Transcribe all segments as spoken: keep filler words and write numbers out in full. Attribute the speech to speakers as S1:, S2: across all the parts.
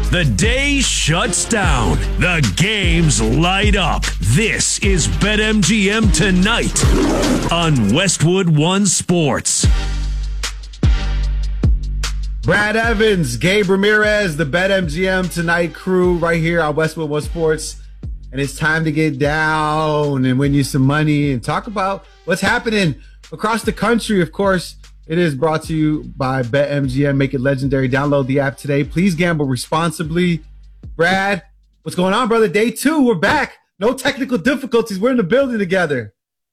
S1: The day shuts down. The games light up. This is BetMGM Tonight on Westwood One Sports.
S2: Brad Evans, Gabe Ramirez, the BetMGM Tonight crew right here on Westwood One Sports. And it's time to get down and win you some money and talk about what's happening across the country. Of course, it is brought to you by BetMGM. Make it legendary. Download the app today. Please gamble responsibly. Brad, what's going on, brother? Day two, we're back. No technical difficulties. We're in the building together.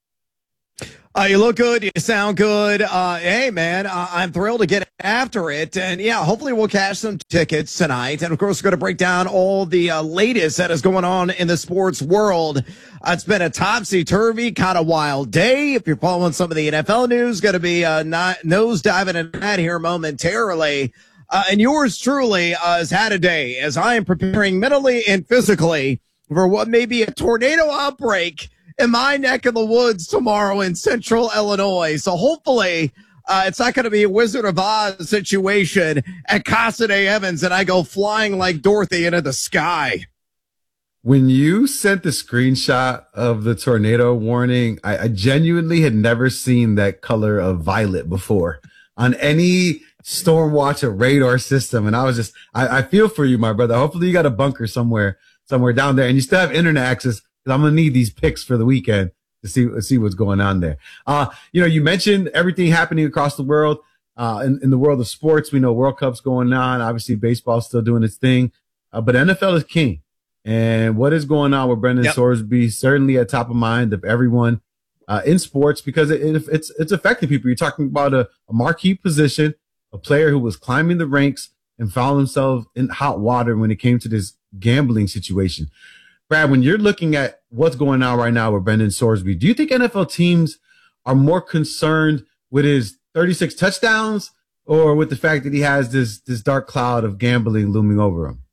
S3: Uh, you look good. You sound good. Uh, hey, man, uh, I'm thrilled to get after it. And, yeah, hopefully we'll cash some tickets tonight. And, of course, we're going to break down all the uh, latest that is going on in the sports world. Uh, it's been a topsy-turvy, kind of wild day. If you're following some of the N F L news, going to be uh, not nose diving in that here momentarily. Uh, and yours truly uh, has had a day as I am preparing mentally and physically for what may be a tornado outbreak in my neck of the woods tomorrow in central Illinois. So hopefully uh, it's not going to be a Wizard of Oz situation at Casa de Evans and I go flying like Dorothy into the sky.
S2: When you sent the screenshot of the tornado warning, I, I genuinely had never seen that color of violet before on any storm watch or radar system. And I was just, I, I feel for you, my brother. Hopefully you got a bunker somewhere, somewhere down there and you still have internet access. I'm going to need these picks for the weekend to see, see what's going on there. Uh, you know, you mentioned everything happening across the world, uh, in, in the world of sports. We know World Cup's going on. Obviously, baseball's still doing its thing, uh, but N F L is king. And what is going on with Brendan yep. Sorsby certainly at top of mind of everyone, uh, in sports because it, it, it's, it's affecting people. You're talking about a, a marquee position, a player who was climbing the ranks and found himself in hot water when it came to this gambling situation. Brad, when you're looking at what's going on right now with Brendan Sorsby, do you think N F L teams are more concerned with his thirty-six touchdowns or with the fact that he has this this dark cloud of gambling looming over him?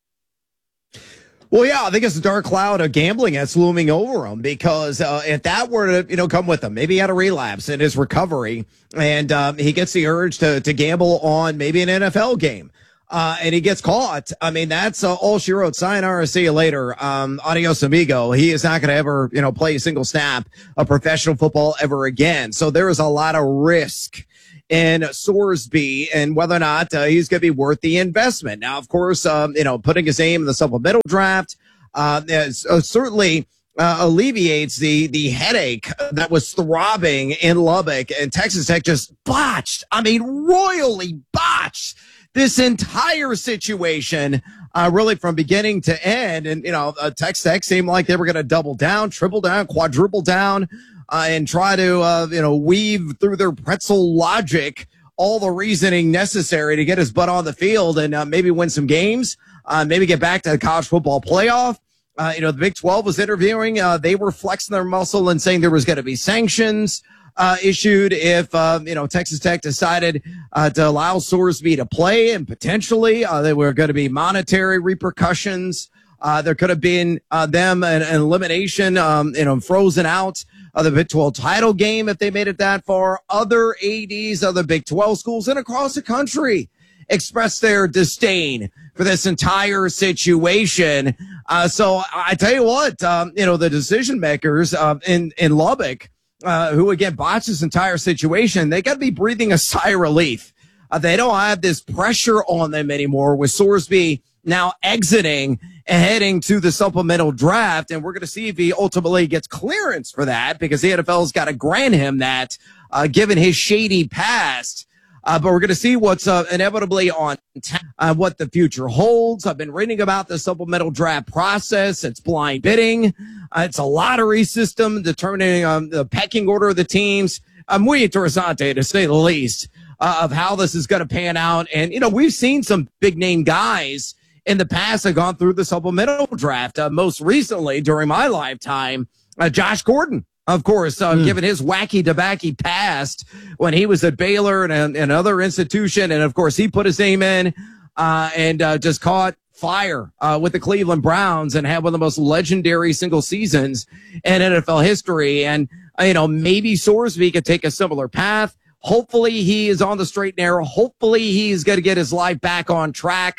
S3: Well, yeah, I think it's a dark cloud of gambling that's looming over him because uh, if that were to, you know, come with him, maybe he had a relapse in his recovery and um, he gets the urge to to gamble on maybe an N F L game. Uh, and he gets caught. I mean, that's uh, all she wrote. Sayonara, see you later. Um, adios, amigo. He is not going to ever, you know, play a single snap of professional football ever again. So there is a lot of risk in Sorsby and whether or not uh, he's going to be worth the investment. Now, of course, um, you know, putting his name in the supplemental draft, uh, is, uh certainly, uh, alleviates the, the headache that was throbbing in Lubbock and Texas Tech just botched. I mean, royally botched this entire situation, uh, really from beginning to end. And, you know, uh, Texas Tech seemed like they were going to double down, triple down, quadruple down, uh, and try to, uh, you know, weave through their pretzel logic all the reasoning necessary to get his butt on the field and uh, maybe win some games, uh, maybe get back to the college football playoff. Uh, you know, the Big twelve was interviewing. Uh, they were flexing their muscle and saying there was going to be sanctions Uh, issued if, uh, you know, Texas Tech decided, uh, to allow Sorsby to play and potentially, uh, there were going to be monetary repercussions. Uh, there could have been, uh, them an, an elimination, um, you know, frozen out of the Big twelve title game if they made it that far. Other A Ds of the Big twelve schools and across the country expressed their disdain for this entire situation. Uh, so I tell you what, um, you know, the decision makers, uh, in, in Lubbock, Uh, who again botched this entire situation, they got to be breathing a sigh of relief. Uh, they don't have this pressure on them anymore with Sorsby now exiting and heading to the supplemental draft. And we're going to see if he ultimately gets clearance for that because the N F L's got to grant him that, uh, given his shady past. Uh, but we're going to see what's uh, inevitably on t- uh, what the future holds. I've been reading about the supplemental draft process. It's blind bidding. Uh, it's a lottery system determining um, the pecking order of the teams. Uh, muy interesante, to say the least, uh, of how this is going to pan out. And, you know, we've seen some big name guys in the past have gone through the supplemental draft. Uh, most recently, during my lifetime, uh, Josh Gordon. Of course, uh, mm. given his wacky tobacco past when he was at Baylor and another institution. And of course, he put his name in, uh, and, uh, just caught fire, uh, with the Cleveland Browns and had one of the most legendary single seasons in N F L history. And, uh, you know, maybe Sorsby could take a similar path. Hopefully he is on the straight and narrow. Hopefully he's going to get his life back on track.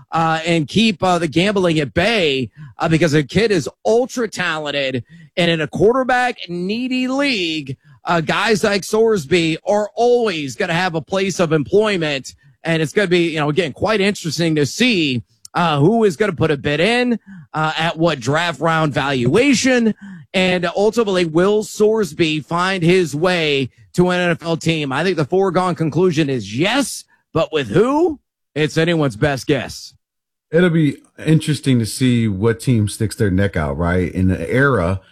S4: uh, and keep uh, the gambling at bay uh, because the kid is ultra talented. And in a quarterback needy league, uh, guys like Sorsby are always going to have a place of employment. And it's going to be, you know, again, quite interesting to see uh, who is going to put a bid in, uh, at what draft round valuation. And ultimately, will Sorsby find his way to an N F L team? I think the foregone conclusion is yes, but with who? It's anyone's best guess.
S2: It'll be interesting to see what team sticks their neck out, right? In the era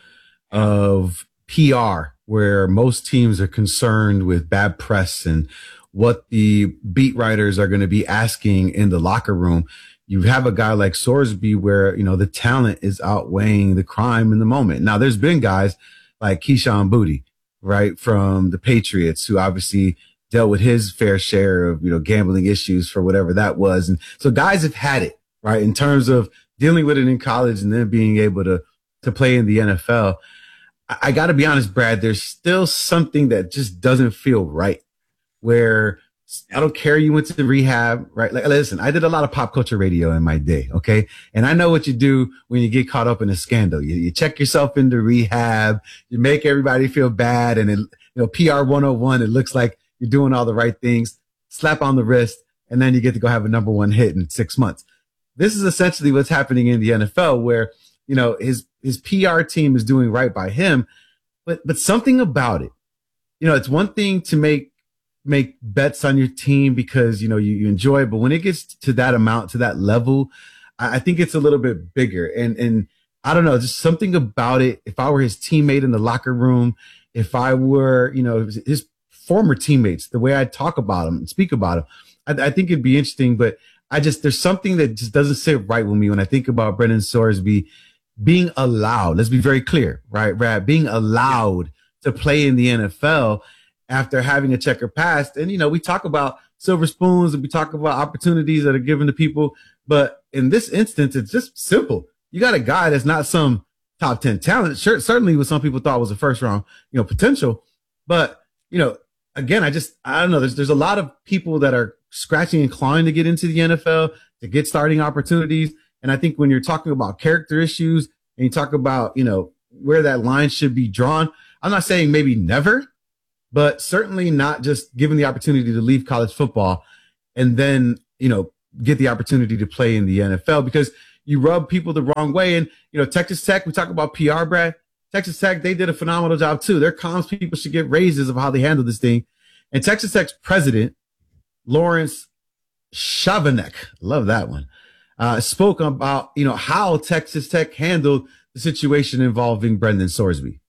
S2: of P R, where most teams are concerned with bad press and what the beat writers are going to be asking in the locker room. You have a guy like Sorsby where, you know, the talent is outweighing the crime in the moment. Now, there's been guys like Keyshawn Boutte, right, from the Patriots, who obviously dealt with his fair share of, you know, gambling issues for whatever that was. And so guys have had it, right, in terms of dealing with it in college and then being able to, to play in the N F L. I, I got to be honest, Brad, there's still something that just doesn't feel right, where I don't care you went to the rehab, right? Like, listen, I did a lot of pop culture radio in my day, okay? And I know what you do when you get caught up in a scandal. You, you check yourself into rehab, you make everybody feel bad, and it, you know, P R one oh one, it looks like you're doing all the right things, slap on the wrist, and then you get to go have a number one hit in six months. This is essentially what's happening in the N F L, where, you know, his, his P R team is doing right by him, but, but something about it, you know, it's one thing to make, make bets on your team because, you know, you, you enjoy it. But when it gets to that amount, to that level, I, I think it's a little bit bigger. And, and I don't know, just something about it. If I were his teammate in the locker room, if I were, you know, his former teammates, the way I talk about him and speak about him, I, I think it'd be interesting. But I just, there's something that just doesn't sit right with me when I think about Brendan Sorsby being allowed. Let's be very clear, right, Brad? Being allowed to play in the N F L after having a checker past. And, you know, we talk about silver spoons and we talk about opportunities that are given to people. But in this instance, it's just simple. You got a guy that's not some top ten talent, sure, certainly what some people thought was a first round, you know, potential. But, you know, again, I just, I don't know. There's, there's a lot of people that are scratching and clawing to get into the N F L, to get starting opportunities. And I think when you're talking about character issues and you talk about, you know, where that line should be drawn, I'm not saying maybe never, but certainly not just given the opportunity to leave college football and then, you know, get the opportunity to play in the N F L, because you rub people the wrong way. And, you know, Texas Tech, we talk about P R, Brad. Texas Tech, they did a phenomenal job too. Their comms people should get raises of how they handle this thing. And Texas Tech's president, Lawrence Chavanek, love that one, uh, spoke about, you know, how Texas Tech handled the situation involving Brendan Sorsby.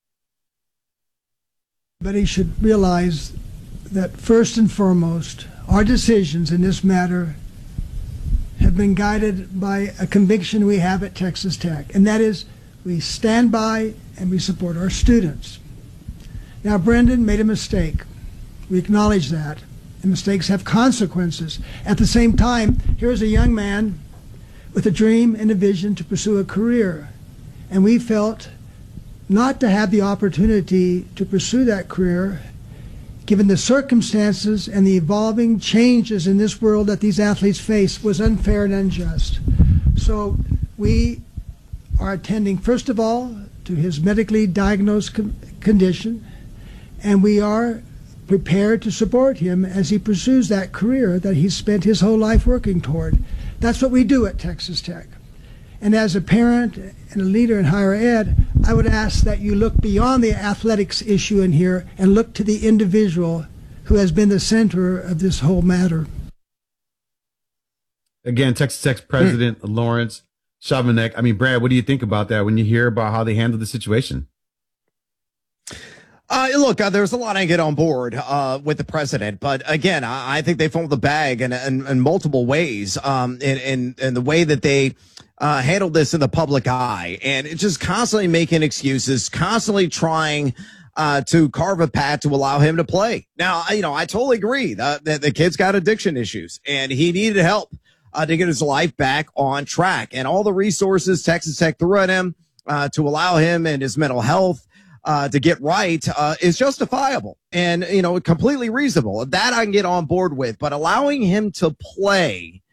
S5: But he should realize that first and foremost, our decisions in this matter have been guided by a conviction we have at Texas Tech, and that is we stand by and we support our students. Now, Brendan made a mistake. We acknowledge that. And mistakes have consequences. At the same time, here's a young man with a dream and a vision to pursue a career, and we felt not to have the opportunity to pursue that career, given the circumstances and the evolving changes in this world that these athletes face, was unfair and unjust. So we are attending, first of all, to his medically diagnosed con- condition, and we are prepared to support him as he pursues that career that he's spent his whole life working toward. That's what we do at Texas Tech. And as a parent and a leader in higher ed, I would ask that you look beyond the athletics issue in here and look to the individual who has been the center of this whole matter.
S2: Again, Texas Tech's president, mm. Lawrence Chavanek. I mean, Brad, what do you think about that when you hear about how they handled the situation?
S3: Uh, look, uh, there's a lot I get on board uh, with the president, but again, I, I think they fumbled the bag in, in, in multiple ways, um, in, in, in the way that they uh, handled this in the public eye, and it's just constantly making excuses, constantly trying uh, to carve a path to allow him to play. Now, you know, I totally agree that the, the kid's got addiction issues, and he needed help uh, to get his life back on track, and all the resources Texas Tech threw at him uh, to allow him and his mental health Uh, to get right uh, is justifiable and, you know, completely reasonable. That I can get on board with, but allowing him to play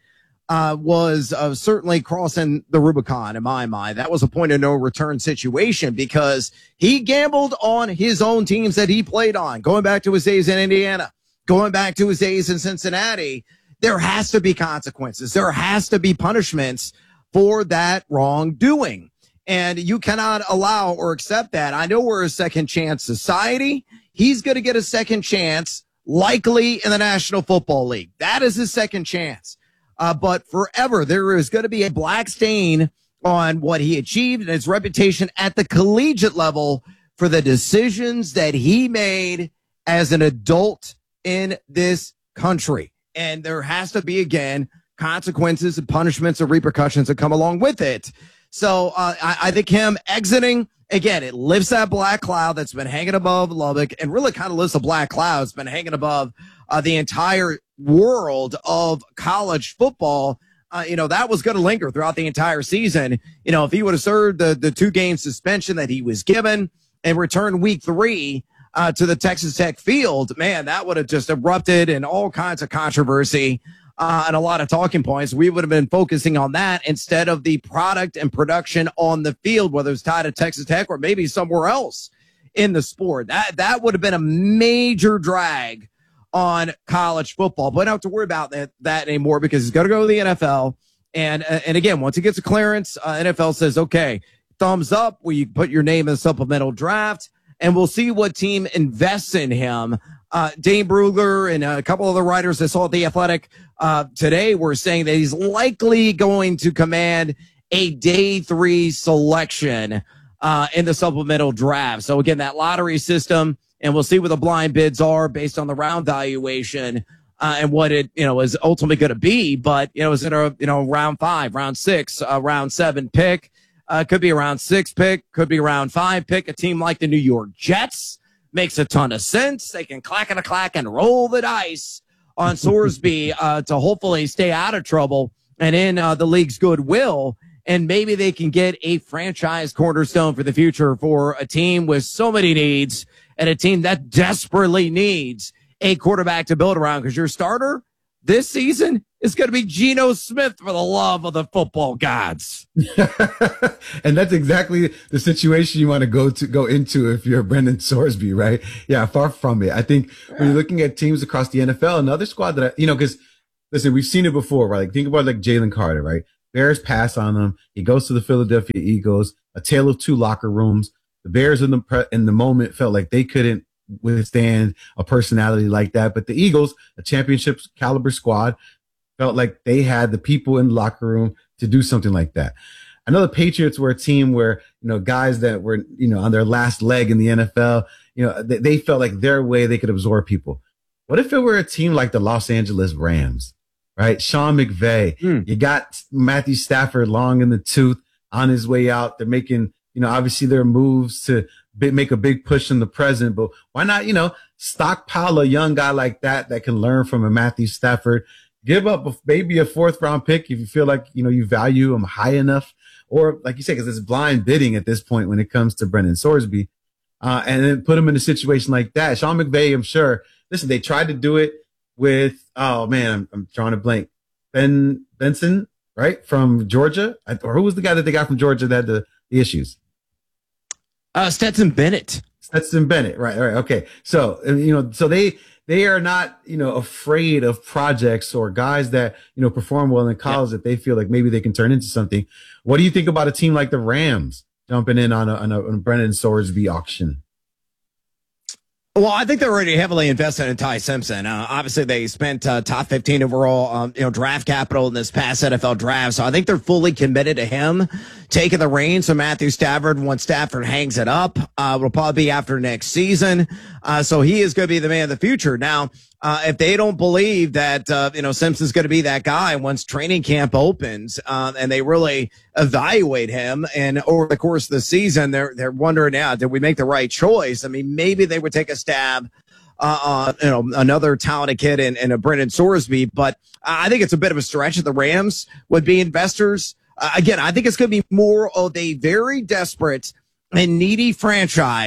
S3: uh, was uh, certainly crossing the Rubicon in my mind. That was a point of no return situation because he gambled on his own teams that he played on, going back to his days in Indiana, going back to his days in Cincinnati. There has to be consequences. There has to be punishments for that wrongdoing. And you cannot allow or accept that. I know we're a second chance society. He's going to get a second chance, likely in the National Football League. That is his second chance. Uh, but forever, there is going to be a black stain on what he achieved and his reputation at the collegiate level for the decisions that he made as an adult in this country. And there has to be, again, consequences and punishments and repercussions that come along with it. So uh, I, I think him exiting, again, it lifts that black cloud that's been hanging above Lubbock and really kind of lifts a black cloud that's been hanging above uh, the entire world of college football. Uh, you know, that was going to linger throughout the entire season. You know, if he would have served the, the two-game suspension that he was given and returned week three uh, to the Texas Tech field, man, that would have just erupted in all kinds of controversy. Uh, and a lot of talking points. We would have been focusing on that instead of the product and production on the field, whether it's tied to Texas Tech or maybe somewhere else in the sport. That that would have been a major drag on college football. But I don't have to worry about that, that anymore because he's going to go to the N F L. And uh, and again, once he gets a clearance, uh, N F L says, okay, thumbs up, will you put your name in the supplemental draft? And we'll see what team invests in him. Uh, Dane Brugler and a couple of the writers I saw at The Athletic uh, today were saying that he's likely going to command a day three selection uh, in the supplemental draft. So again, that lottery system, and we'll see what the blind bids are based on the round valuation uh, and what it, you know, is ultimately going to be. But, you know, is it a, you know, round five, round six, uh, round seven pick? Uh, could be a round six pick, could be a round five pick. A team like the New York Jets makes a ton of sense. They can clack and a clack and roll the dice on Sorsby uh, to hopefully stay out of trouble and in uh, the league's goodwill. And maybe they can get a franchise cornerstone for the future for a team with so many needs and a team that desperately needs a quarterback to build around, because your starter this season is going to be Geno Smith, for the love of the football gods.
S2: And that's exactly the situation you want to go to go into if you're Brendan Sorsby, right? Yeah, far from it. I think when you're looking at teams across the N F L, another squad that, I, you know, because listen, we've seen it before, right? Like, think about like Jalen Carter, right? Bears pass on him. He goes to the Philadelphia Eagles, a tale of two locker rooms. The Bears in the pre- in the moment felt like they couldn't withstand a personality like that. But the Eagles, a championship caliber squad, felt like they had the people in the locker room to do something like that. I know the Patriots were a team where, you know, guys that were, you know, on their last leg in the N F L, you know, they, they felt like their way they could absorb people. What if it were a team like the Los Angeles Rams, right? Sean McVay, mm. you got Matthew Stafford long in the tooth on his way out. They're making, you know, obviously their moves to b- make a big push in the present, but why not, you know, stockpile a young guy like that that can learn from a Matthew Stafford, give up a, maybe a fourth round pick if you feel like, you know, you value him high enough, or like you say, because it's blind bidding at this point when it comes to Brendan Sorsby, uh, and then put him in a situation like that. Sean McVay, I'm sure, listen, they tried to do it with, oh man, I'm, I'm drawing a blank. Ben Benson, right? From Georgia, or who was the guy that they got from Georgia that had the, the issues?
S3: Uh, Stetson Bennett.
S2: Stetson Bennett. Right. Right. Okay. So, you know, so they, they are not, you know, afraid of projects or guys that, you know, perform well in college yeah. that they feel like maybe they can turn into something. What do you think about a team like the Rams jumping in on a, on a, on a Brendan Sorsby auction?
S3: Well, I think they're already heavily invested in Ty Simpson. Uh, obviously, they spent uh, top fifteen overall, um, you know, draft capital in this past N F L draft. So I think they're fully committed to him taking the reins. So Matthew Stafford, once Stafford hangs it up, uh, will probably be after next season. Uh, so he is going to be the man of the future. Now, uh, if they don't believe that, uh, you know, Simpson's going to be that guy once training camp opens, uh, and they really evaluate him, and over the course of the season, they're, they're wondering, yeah, did we make the right choice? I mean, maybe they would take a stab, uh, on, you know, another talented kid in, in a Brendan Sorsby, but I think it's a bit of a stretch that the Rams would be investors. Uh, again, I think it's going to be more of a very desperate and needy franchise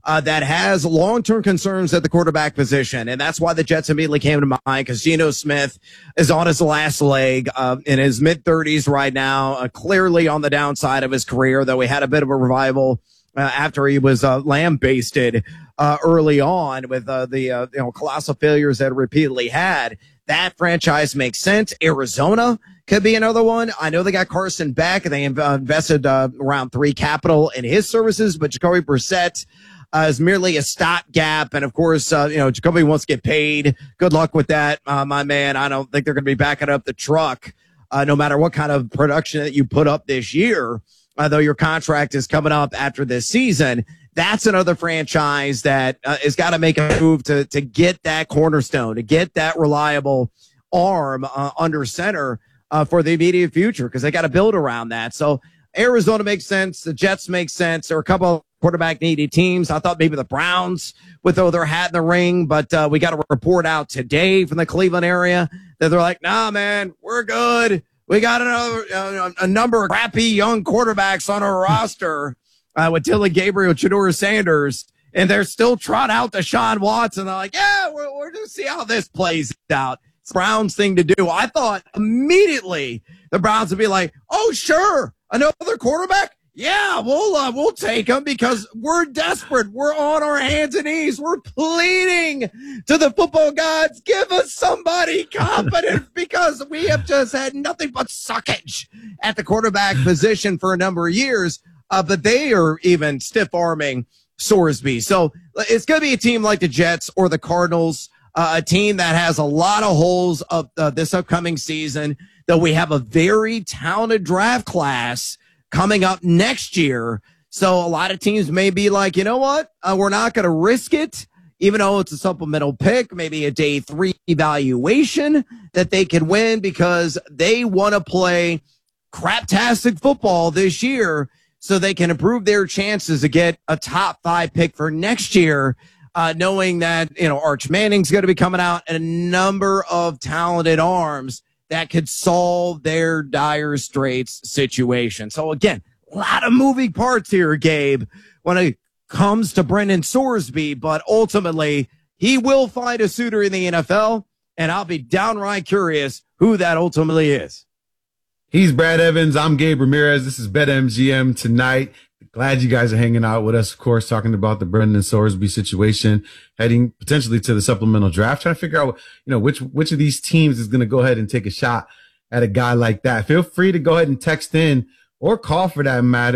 S3: Uh, that has long-term concerns at the quarterback position. And that's why the Jets immediately came to mind, because Geno Smith is on his last leg, uh, in his mid thirties right now, uh, clearly on the downside of his career, though he had a bit of a revival uh, after he was uh, lambasted uh, early on with uh, the uh, you know colossal failures that repeatedly had. That franchise makes sense. Arizona could be another one. I know they got Carson Beck, and they uh, invested uh, around three capital in his services, but Jacoby Brissett Uh, is merely a stopgap. And of course, uh, you know, Jacoby wants to get paid. Good luck with that, uh, my man. I don't think they're going to be backing up the truck, uh, no matter what kind of production that you put up this year, uh, though your contract is coming up after this season. That's another franchise that uh, has got to make a move to, to get that cornerstone, to get that reliable arm uh, under center uh, for the immediate future, because they got to build around that. So Arizona makes sense. The Jets make sense. There are a couple of quarterback needy teams. I thought maybe the Browns would throw their hat in the ring, but uh, we got a report out today from the Cleveland area that they're like, nah, man, we're good. We got another uh, a number of crappy young quarterbacks on our roster uh, with Dylan Gabriel, Shedeur Sanders, and they're still trotting out Deshaun Watson. They're like, yeah, we're, we're going to see how this plays out. It's the Browns thing to do. I thought immediately the Browns would be like, oh, sure, another quarterback? Yeah, we'll uh, we'll take them because we're desperate. We're on our hands and knees. We're pleading to the football gods, give us somebody competent, because we have just had nothing but suckage at the quarterback position for a number of years. Uh, but they are even stiff-arming Sorsby. So it's going to be a team like the Jets or the Cardinals, uh, a team that has a lot of holes of uh, this upcoming season, though we have a very talented draft class coming up next year. So a lot of teams may be like, you know what? Uh, we're not going to risk it, even though it's a supplemental pick, maybe a day three evaluation that they could win, because they want to play craptastic football this year so they can improve their chances to get a top five pick for next year, uh, knowing that, you know, Arch Manning's going to be coming out and a number of talented arms that could solve their dire straits situation. So again, a lot of moving parts here, Gabe, when it comes to Brendan Sorsby, but ultimately he will find a suitor in the N F L, and I'll be downright curious who that ultimately is.
S2: He's Brad Evans. I'm Gabe Ramirez. This is BetMGM Tonight. Glad you guys are hanging out with us, of course, talking about the Brendan Sorsby situation, heading potentially to the supplemental draft, trying to figure out, you know, which, which of these teams is going to go ahead and take a shot at a guy like that. Feel free to go ahead and text in or call for that matter.